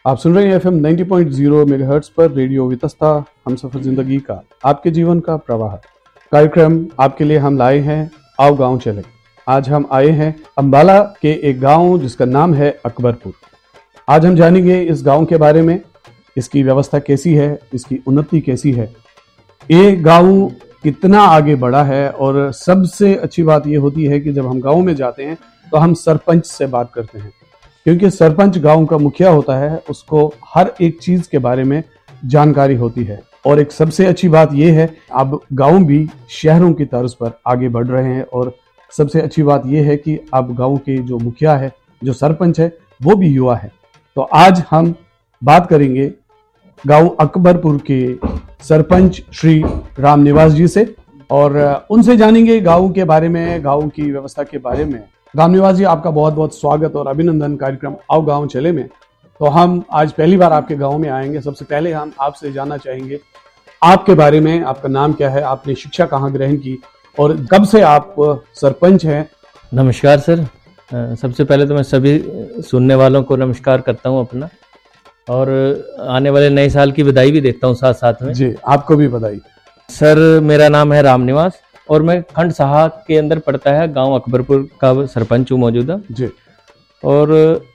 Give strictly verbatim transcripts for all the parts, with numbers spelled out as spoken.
आप सुन रहे हैं F M ninety point zero megahertz पर रेडियो वितस्ता, हम सफर जिंदगी का, आपके जीवन का प्रवाह कार्यक्रम आपके लिए हम लाए हैं। आओ गांव चले। आज हम आए हैं अंबाला के एक गांव जिसका नाम है अकबरपुर। आज हम जानेंगे इस गांव के बारे में, इसकी व्यवस्था कैसी है, इसकी उन्नति कैसी है, ये गांव कितना आगे बढ़ा है। और सबसे अच्छी बात यह होती है कि जब हम गांव में जाते हैं तो हम सरपंच से बात करते हैं, क्योंकि सरपंच गांव का मुखिया होता है, उसको हर एक चीज के बारे में जानकारी होती है। और एक सबसे अच्छी बात यह है, अब गांव भी शहरों की तर्ज पर आगे बढ़ रहे हैं। और सबसे अच्छी बात यह है कि अब गांव के जो मुखिया है, जो सरपंच है, वो भी युवा है। तो आज हम बात करेंगे गांव अकबरपुर के सरपंच श्री रामनिवास जी से और उनसे जानेंगे गांव के बारे में, गांव की व्यवस्था के बारे में। रामनिवास जी, आपका बहुत बहुत स्वागत और अभिनंदन कार्यक्रम आओ गांव चले में। तो हम आज पहली बार आपके गांव में आएंगे। सबसे पहले हम आपसे जानना चाहेंगे आपके बारे में, आपका नाम क्या है, आपने शिक्षा कहाँ ग्रहण की और कब से आप सरपंच हैं? नमस्कार सर। सबसे पहले तो मैं सभी सुनने वालों को नमस्कार करता हूं अपना, और आने वाले नए साल की बधाई भी देता हूं साथ साथ में। जी, आपको भी बधाई। सर, मेरा नाम है रामनिवास और मैं खंड साहा के अंदर पड़ता है गांव अकबरपुर का सरपंच हूँ मौजूदा जी। और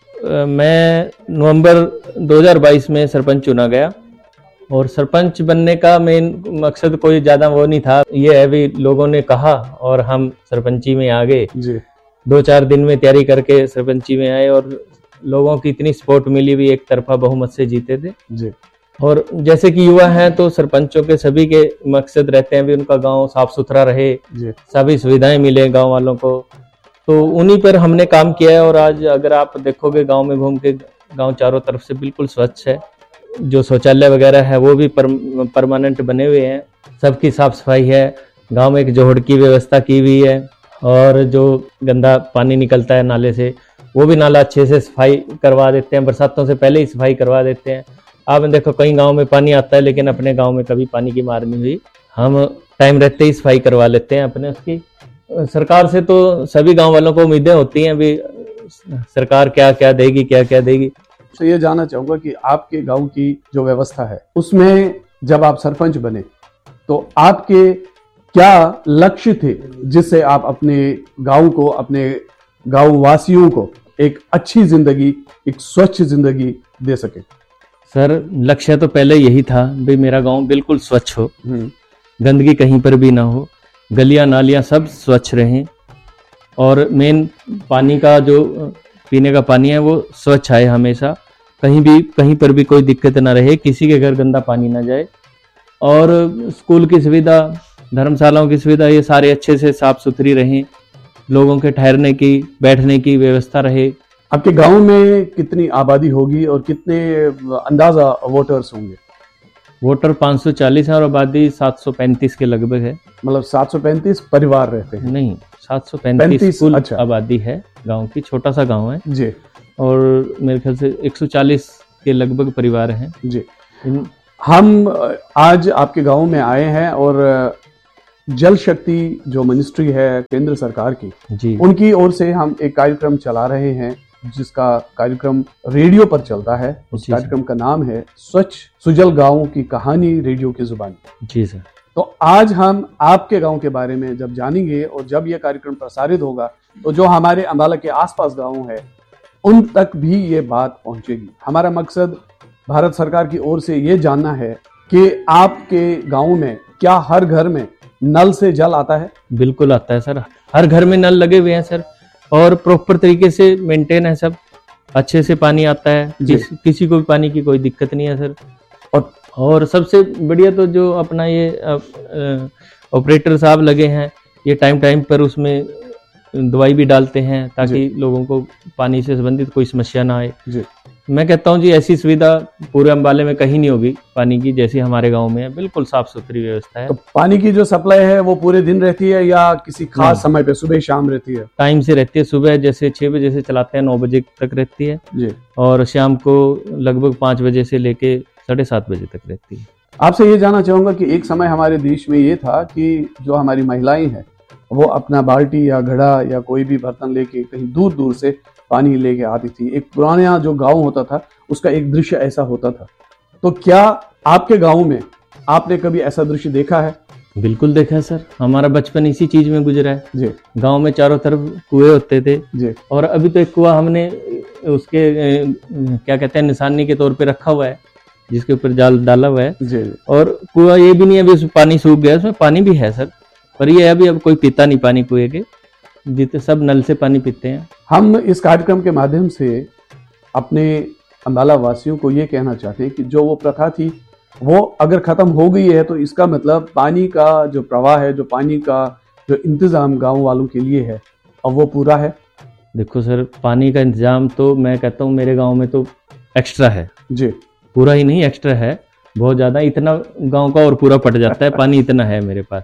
मैं नवंबर दो हज़ार बाईस में सरपंच चुना गया। और सरपंच बनने का मेन मकसद कोई ज़्यादा वो नहीं था, ये है भी लोगों ने कहा और हम सरपंची में आ गए जी। दो चार दिन में तैयारी करके सरपंची में आए और लोगों की इतनी सपोर्ट मिली, भी एक तरफा बहुमत से जीते थे जी। और जैसे कि युवा हैं तो सरपंचों के सभी के मकसद रहते हैं भी उनका गांव साफ सुथरा रहे, सभी सुविधाएं मिले गांव वालों को। तो उन्हीं पर हमने काम किया है। और आज अगर आप देखोगे गांव में घूम के, गांव चारों तरफ से बिल्कुल स्वच्छ है। जो शौचालय वगैरह है वो भी पर, परमानेंट बने हुए हैं, सबकी साफ सफाई है। गाँव में एक जोहड़ की व्यवस्था की हुई है और जो गंदा पानी निकलता है नाले से, वो भी नाला अच्छे से सफाई करवा देते हैं, बरसातों से पहले ही सफाई करवा देते हैं। आप देखो कई गांव में पानी आता है लेकिन अपने गांव में कभी पानी की मार नहीं हुई, हम टाइम रहते ही सफाई करवा लेते हैं अपने उसकी। सरकार से तो सभी गांव वालों को उम्मीदें होती हैं भी सरकार क्या क्या देगी, क्या क्या देगी। तो ये जानना चाहूंगा कि आपके गांव की जो व्यवस्था है उसमें जब आप सरपंच बने तो आपके क्या लक्ष्य थे जिससे आप अपने गांव को, अपने गांव वासियों को एक अच्छी जिंदगी, एक स्वच्छ जिंदगी दे सके? सर, लक्ष्य तो पहले यही था भाई मेरा गांव बिल्कुल स्वच्छ हो, गंदगी कहीं पर भी ना हो, गलियां नालियां सब स्वच्छ रहें और मेन पानी का जो पीने का पानी है वो स्वच्छ आए हमेशा, कहीं भी कहीं पर भी कोई दिक्कत ना रहे, किसी के घर गंदा पानी ना जाए। और स्कूल की सुविधा, धर्मशालाओं की सुविधा, ये सारे अच्छे से साफ सुथरी रहें, लोगों के ठहरने की, बैठने की व्यवस्था रहे। आपके गांव में कितनी आबादी होगी और कितने अंदाजा वोटर्स होंगे? वोटर पाँच सौ चालीस है और आबादी सात सौ पैंतीस के लगभग है। मतलब सात सौ पैंतीस परिवार रहते हैं? नहीं, सात सौ पैंतीस कुल अच्छा। आबादी है गांव की, छोटा सा गांव है जी। और मेरे ख्याल से एक सौ चालीस के लगभग परिवार हैं जी। इन... हम आज आपके गांव में आए हैं और जल शक्ति जो मिनिस्ट्री है केंद्र सरकार की जी, उनकी ओर से हम एक कार्यक्रम चला रहे हैं जिसका कार्यक्रम रेडियो पर चलता है। उस कार्यक्रम का नाम है स्वच्छ सुजल गांव की कहानी रेडियो की जुबानी जी सर। तो आज हम आपके गांव के बारे में जब जानेंगे और जब यह कार्यक्रम प्रसारित होगा तो जो हमारे अंबाला के आसपास गांव है उन तक भी ये बात पहुंचेगी। हमारा मकसद भारत सरकार की ओर से ये जानना है कि आपके गांव में क्या हर घर में नल से जल आता है? बिल्कुल आता है सर, हर घर में नल लगे हुए हैं सर और प्रॉपर तरीके से मेंटेन है, सब अच्छे से पानी आता है, किस, किसी को भी पानी की कोई दिक्कत नहीं है सर। और और सबसे बढ़िया तो जो अपना ये ऑपरेटर साहब लगे हैं, ये टाइम टाइम पर उसमें दवाई भी डालते हैं ताकि लोगों को पानी से संबंधित कोई समस्या ना आए जी। मैं कहता हूँ जी ऐसी सुविधा पूरे अंबाले में कहीं नहीं होगी पानी की जैसी हमारे गांव में है, बिल्कुल साफ सुथरी व्यवस्था है। तो पानी की जो सप्लाई है वो पूरे दिन रहती है या किसी खास समय पे सुबह शाम रहती है? टाइम से रहती है, सुबह जैसे छह बजे से चलाते हैं नौ बजे तक रहती है जी, और शाम को लगभग पाँच बजे से लेके साढ़े सात बजे तक रहती है। आपसे ये जानना चाहूंगा कि एक समय हमारे देश में ये था कि जो हमारी महिलाएं हैं वो अपना बाल्टी या घड़ा या कोई भी बर्तन लेके कहीं दूर दूर से पानी लेके आती थी। एक पुराना जो गांव होता था उसका एक दृश्य ऐसा होता था। तो क्या आपके गांव में आपने कभी ऐसा दृश्य देखा है? बिल्कुल देखा है सर, हमारा बचपन इसी चीज में गुजरा है जी। गांव में चारों तरफ कुएं होते थे जी। और अभी तो एक कुआं हमने उसके क्या कहते हैं निशानी के तौर पे रखा हुआ है, जिसके ऊपर जाल डाला हुआ है जी। और कुआं ये भी नहीं अभी उसमें पानी सूख गया, उसमें पानी भी है सर, पर ये अभी अब कोई पीता नहीं पानी कुएं के, जितने सब नल से पानी पीते हैं। हम इस कार्यक्रम के माध्यम से अपने अम्बाला वासियों को ये कहना चाहते हैं कि जो वो प्रथा थी वो अगर खत्म हो गई है तो इसका मतलब पानी का जो प्रवाह है, जो पानी का जो इंतजाम गांव वालों के लिए है, अब वो पूरा है। देखो सर, पानी का इंतजाम तो मैं कहता हूँ मेरे गांव में तो एक्स्ट्रा है जी, पूरा ही नहीं एक्स्ट्रा है, बहुत ज्यादा, इतना गांव का और पूरा पट जाता है पानी, इतना है मेरे पास,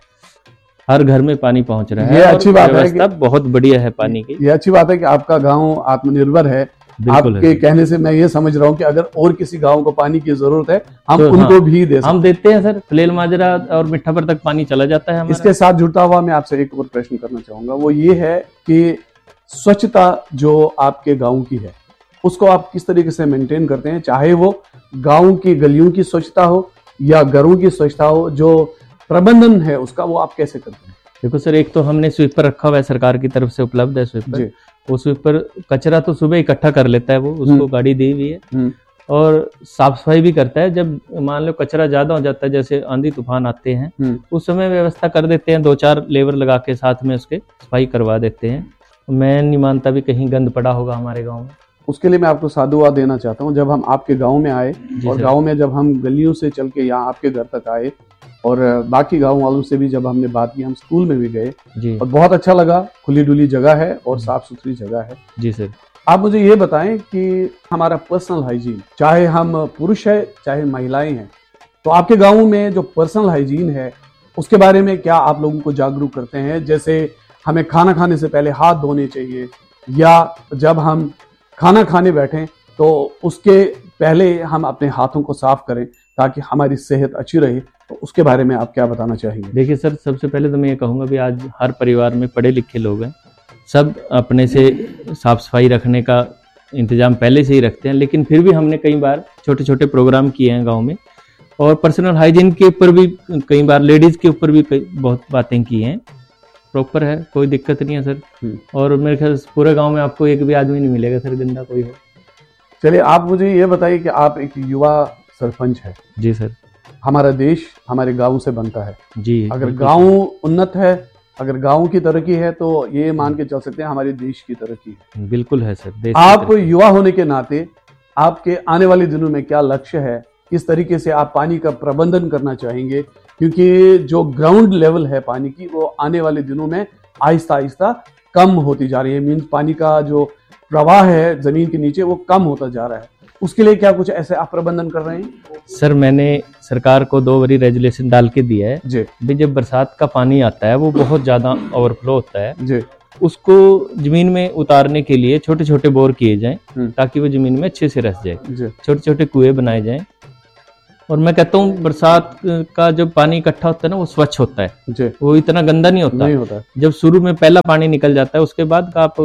हर घर में पानी पहुंच रहा है। ये अच्छी बात है कि बहुत बढ़िया है पानी की। ये अच्छी बात है कि आपका गांव आत्मनिर्भर है। आपके कहने से मैं ये समझ रहा हूँ कि अगर और किसी गांव को पानी की जरूरत है हम तो उनको हाँ, भी दे सकते हम देते हैं सर, फलेल माजरा और मिठापुर तक पानी चला जाता है। इसके साथ जुड़ता हुआ मैं आपसे एक और प्रश्न करना चाहूंगा, वो ये है कि स्वच्छता जो आपके गांव की है उसको आप किस तरीके से मेंटेन करते हैं, चाहे वो गांव की गलियों की स्वच्छता हो या घरों की स्वच्छता हो, जो प्रबंधन है उसका वो आप कैसे करते हैं? देखो सर, एक तो हमने स्वीपर रखा हुआ है, सरकार की तरफ से उपलब्ध है स्वीपर। वो स्वीपर कचरा तो सुबह इकट्ठा कर लेता है, वो उसको गाड़ी दी हुई है और साफ सफाई भी करता है। जब मान लो कचरा ज्यादा हो जाता है, जैसे आंधी तूफान आते हैं, उस समय व्यवस्था कर देते हैं, दो चार लेबर लगा के साथ में उसके सफाई करवा देते हैं। मैं नहीं मानता भी कहीं गंद पड़ा होगा हमारे गाँव में। उसके लिए मैं आपको साधुवाद देना चाहता हूँ। जब हम आपके गांव में आए और गांव में जब हम गलियों से चल के यहाँ आपके घर तक आए और बाकी गांव वालों से भी जब हमने बात की, हम स्कूल में भी गए और बहुत अच्छा लगा, खुली डुली जगह है और साफ सुथरी जगह है। जी सर। आप मुझे ये बताएं कि हमारा पर्सनल हाइजीन, चाहे हम पुरुष है चाहे महिलाएं हैं, तो आपके गाँव में जो पर्सनल हाइजीन है उसके बारे में क्या आप लोगों को जागरूक करते हैं? जैसे हमें खाना खाने से पहले हाथ धोने चाहिए, या जब हम खाना खाने बैठें तो उसके पहले हम अपने हाथों को साफ करें ताकि हमारी सेहत अच्छी रहे, तो उसके बारे में आप क्या बताना चाहेंगे? देखिए सर, सबसे पहले तो मैं ये कहूँगा भी आज हर परिवार में पढ़े लिखे लोग हैं, सब अपने से साफ सफाई रखने का इंतजाम पहले से ही रखते हैं, लेकिन फिर भी हमने कई बार छोटे छोटे प्रोग्राम किए हैं गाँव में और पर्सनल हाइजीन के ऊपर भी कई बार लेडीज के ऊपर भी कई बहुत बातें की हैं। प्रॉपर है, कोई दिक्कत नहीं है सर। और मेरे ख्याल पूरे गांव में आपको एक भी आदमी नहीं मिलेगा सर गंदा कोई हो। चलिए, आप मुझे ये बताइए कि आप एक युवा सरपंच है। जी सर। हमारा देश हमारे गांव से बनता है जी। अगर गांव उन्नत है, अगर गांव की तरक्की है, तो ये मान के चल सकते हैं हमारे देश की तरक्की है। बिल्कुल है सर। देश आप युवा होने के नाते आपके आने वाले दिनों में क्या लक्ष्य है, किस तरीके से आप पानी का प्रबंधन करना चाहेंगे? क्योंकि जो ग्राउंड लेवल है पानी की वो आने वाले दिनों में आहिस्ता आहिस्ता कम होती जा रही है। मीन्स पानी का जो प्रवाह है जमीन के नीचे वो कम होता जा रहा है। उसके लिए क्या कुछ ऐसे आप प्रबंधन कर रहे हैं? सर, मैंने सरकार को दो बारी रेजुलेशन डाल के दिया है जी। भी जब बरसात का पानी आता है वो बहुत ज्यादा ओवरफ्लो होता है जी, उसको जमीन में उतारने के लिए छोटे छोटे बोर किए जाएं ताकि वो जमीन में अच्छे से रस जाए, छोटे छोटे कुएं बनाए जाएं। और मैं कहता हूँ बरसात का जब पानी इकट्ठा होता है ना वो स्वच्छ होता है जी। वो इतना गंदा नहीं होता, नहीं होता। जब शुरू में पहला पानी निकल जाता है उसके बाद आप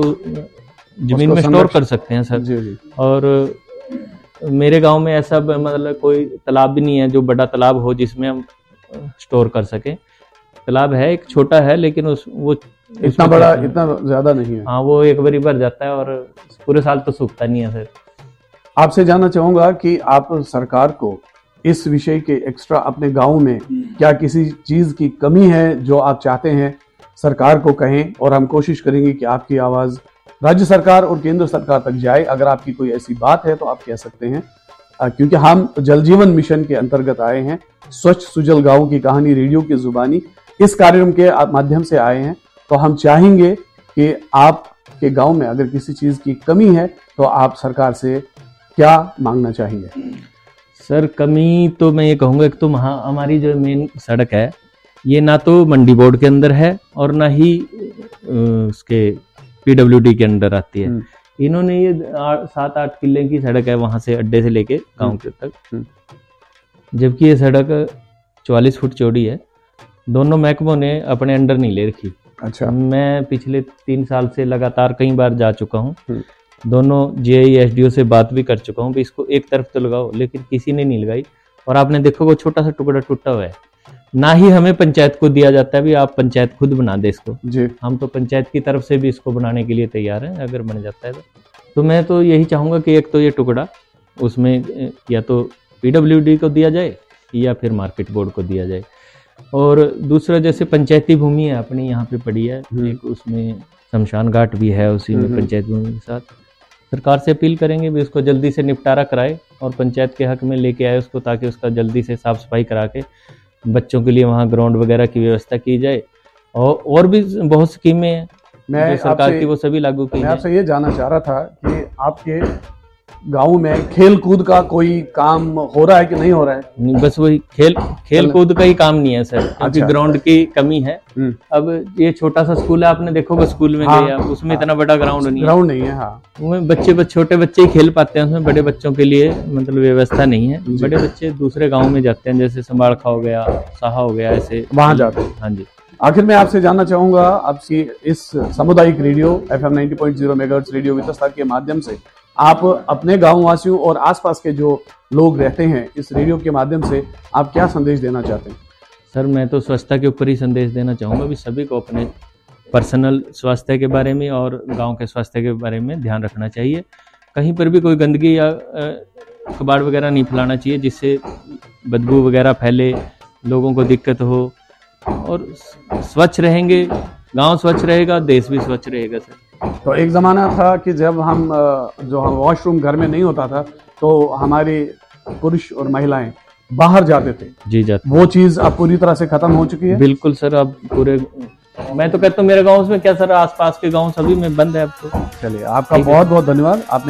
जमीन में स्टोर कर सकते हैं सर जी जी। और मेरे गांव में ऐसा मतलब कोई तालाब भी नहीं है जो बड़ा तालाब हो जिसमें हम स्टोर कर सके। तालाब है, एक छोटा है, लेकिन उस वो इतना बड़ा इतना ज्यादा नहीं है। हाँ, वो एक बार भर जाता है और पूरे साल तो सूखता नहीं है सर। आपसे जानना चाहूंगा कि आप सरकार को इस विषय के एक्स्ट्रा अपने गांव में क्या किसी चीज की कमी है जो आप चाहते हैं सरकार को कहें, और हम कोशिश करेंगे कि आपकी आवाज राज्य सरकार और केंद्र सरकार तक जाए। अगर आपकी कोई ऐसी बात है तो आप कह सकते हैं, क्योंकि हम जल जीवन मिशन के अंतर्गत आए हैं, स्वच्छ सुजल गांव की कहानी रेडियो की जुबानी इस कार्यक्रम के माध्यम से आए हैं। तो हम चाहेंगे कि आपके गांव में अगर किसी चीज की कमी है तो आप सरकार से क्या मांगना चाहेंगे? सर, कमी तो मैं ये कहूँगा, एक तो हमारी जो मेन सड़क है ये ना तो मंडी बोर्ड के अंदर है और ना ही उसके पीडब्ल्यूडी के अंदर आती है। इन्होंने ये सात आठ किले की सड़क है वहां से अड्डे से लेके गांव के तक, जबकि ये सड़क चौवालीस फुट चौड़ी है। दोनों महकमों ने अपने अंडर नहीं ले रखी। अच्छा। मैं पिछले तीन साल से लगातार कई बार जा चुका हूँ, दोनों जेआई एसडीओ से बात भी कर चुका हूँ भी इसको एक तरफ तो लगाओ, लेकिन किसी ने नहीं लगाई। और आपने देखो वो छोटा सा टुकड़ा टूटा हुआ है, ना ही हमें पंचायत को दिया जाता है भी आप पंचायत खुद बना दे इसको जी। हम तो पंचायत की तरफ से भी इसको बनाने के लिए तैयार हैं, अगर बन जाता है तो, तो मैं तो यही चाहूँगा कि एक तो ये टुकड़ा उसमें या तो पीडब्ल्यूडी को दिया जाए या फिर मार्केट बोर्ड को दिया जाए। और दूसरा जैसे पंचायती भूमि है अपनी यहाँ पे पड़ी है एक, उसमें शमशान घाट भी है उसी में पंचायत भूमि के साथ। सरकार से अपील करेंगे भी उसको जल्दी से निपटारा कराए और पंचायत के हक में लेके आए उसको, ताकि उसका जल्दी से साफ सफाई करा के बच्चों के लिए वहाँ ग्राउंड वगैरह की व्यवस्था की जाए। और और भी बहुत स्कीमें हैं मैं सरकार की, वो सभी लागू की। मैं आपसे ये जानना चाह रहा था कि आपके गांव में खेल कूद का कोई काम हो रहा है कि नहीं हो रहा है? नहीं, बस वही खेल खेल कूद का ही काम नहीं है सर, क्योंकि ग्राउंड की कमी है। अब ये छोटा सा स्कूल है, आपने देखो स्कूल में हाँ, गए आप, उसमें हाँ, इतना बड़ा ग्राउंड नहीं ग्राउंड नहीं है हाँ। उसमें बच्चे बच्चे छोटे बच्चे ही खेल पाते हैं, उसमें बड़े बच्चों के लिए मतलब व्यवस्था नहीं है। बड़े बच्चे दूसरे गाँव में जाते हैं, जैसे संबाड़खा हो गया, साहा हो गया, ऐसे वहाँ जाते हैं। हाँ जी। आखिर में आपसे जानना चाहूंगा, आपकी इस सामुदायिक radio F M ninety point zero megahertz radio Vitasta के माध्यम से आप अपने गांव वासियों और आसपास के जो लोग रहते हैं इस रेडियो के माध्यम से आप क्या संदेश देना चाहते हैं? सर मैं तो स्वच्छता के ऊपर ही संदेश देना चाहूँगा भी सभी को अपने पर्सनल स्वास्थ्य के बारे में और गांव के स्वास्थ्य के बारे में ध्यान रखना चाहिए। कहीं पर भी कोई गंदगी या कबाड़ वगैरह नहीं फैलाना चाहिए जिससे बदबू वगैरह फैले, लोगों को दिक्कत हो। और स्वच्छ रहेंगे, गांव स्वच्छ रहेगा, देश भी स्वच्छ रहेगा सर। तो एक ज़माना था कि जब हम जो हम वॉशरूम घर में नहीं होता था तो हमारे पुरुष और महिलाएं बाहर जाते थे जी जाते। वो चीज़ अब पूरी तरह से खत्म हो चुकी है? बिल्कुल सर, अब पूरे मैं तो कहता हूँ मेरे गांव में क्या सर, आसपास के गांव सभी में बंद है अब तो। चलिए, आपका बहुत बहुत धन्यवाद। आपने